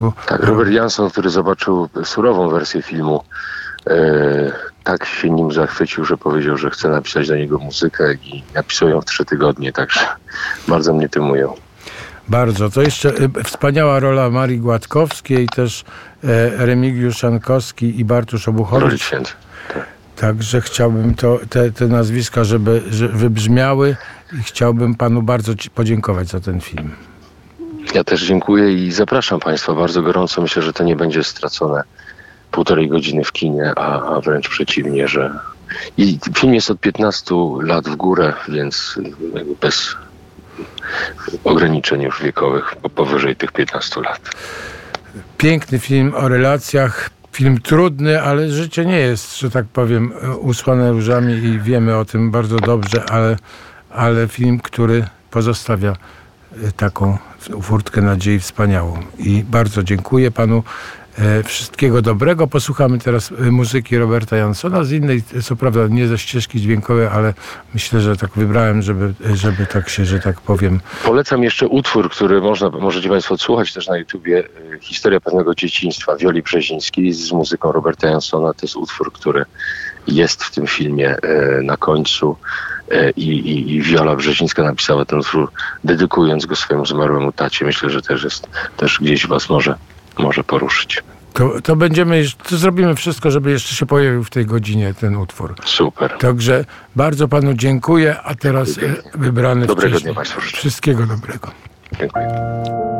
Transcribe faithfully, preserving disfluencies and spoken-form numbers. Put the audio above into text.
Tak, Robert Jansson, który zobaczył surową wersję filmu, e, tak się nim zachwycił, że powiedział, że chce napisać do niego muzykę i napisał ją w trzy tygodnie, także bardzo mnie tymują. Bardzo. To jeszcze e, wspaniała rola Marii Gładkowskiej, też e, Remigiusz Szankowski i Bartosz Obuchowicz. Tak. Także chciałbym to, te, te nazwiska, żeby, żeby wybrzmiały i chciałbym panu bardzo ci podziękować za ten film. Ja też dziękuję i zapraszam państwa bardzo gorąco. Myślę, że to nie będzie stracone półtorej godziny w kinie, a, a wręcz przeciwnie, że i film jest od piętnastu lat w górę, więc jakby bez ograniczeń już wiekowych, bo powyżej tych piętnastu lat. Piękny film o relacjach, film trudny, ale życie nie jest, że tak powiem, usłane różami i wiemy o tym bardzo dobrze, ale, ale film, który pozostawia taką furtkę nadziei wspaniałą. I bardzo dziękuję panu. E, wszystkiego dobrego. Posłuchamy teraz muzyki Roberta Janssona z innej, co prawda nie ze ścieżki dźwiękowej, ale myślę, że tak wybrałem, żeby, żeby tak się, że tak powiem. Polecam jeszcze utwór, który można, możecie państwo odsłuchać też na YouTubie. Historia pewnego dzieciństwa Wioli Brzezińskiej z muzyką Roberta Janssona. To jest utwór, który jest w tym filmie e, na końcu. I, i, i Wiola Brzezińska napisała ten utwór, dedykując go swojemu zmarłemu tacie. Myślę, że też jest, też gdzieś was może, może poruszyć. To, to będziemy, to zrobimy wszystko, żeby jeszcze się pojawił w tej godzinie ten utwór. Super. Także bardzo panu dziękuję, a teraz wybrany Dobrego wcześniej. dnia państwu życzę. Wszystkiego dobrego. Dziękuję.